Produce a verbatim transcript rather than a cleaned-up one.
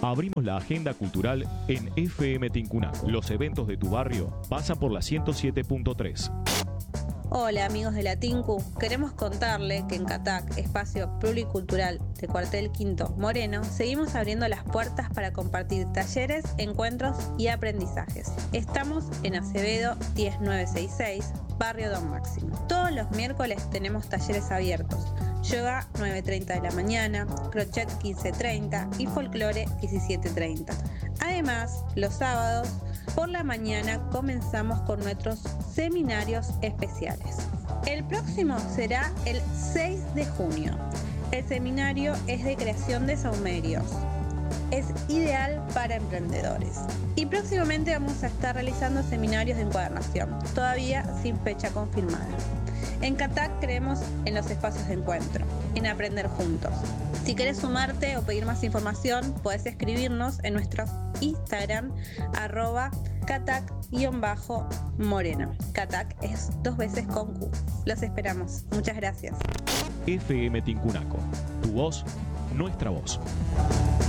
Abrimos la agenda cultural en F M Tincunaco. Los eventos de tu barrio pasan por la ciento siete punto tres. Hola amigos de la Tincu, queremos contarle que en Catac, espacio pluricultural de Cuartel Quinto Moreno, seguimos abriendo las puertas para compartir talleres, encuentros y aprendizajes. Estamos en Acevedo diez mil novecientos sesenta y seis, barrio Don Máximo. Todos los miércoles tenemos talleres abiertos. Yoga nueve y treinta de la mañana, crochet quince y treinta y folclore diecisiete y treinta. Además, los sábados por la mañana comenzamos con nuestros seminarios especiales. El próximo será el seis de junio. El seminario es de creación de saumerios. Es ideal para emprendedores. Y próximamente vamos a estar realizando seminarios de encuadernación, todavía sin fecha confirmada. En Catac creemos en los espacios de encuentro, en aprender juntos. Si querés sumarte o pedir más información, podés escribirnos en nuestro Instagram, arroba Catac-Moreno. Catac es dos veces con Q. Los esperamos. Muchas gracias. F M Tincunaco. Tu voz, nuestra voz.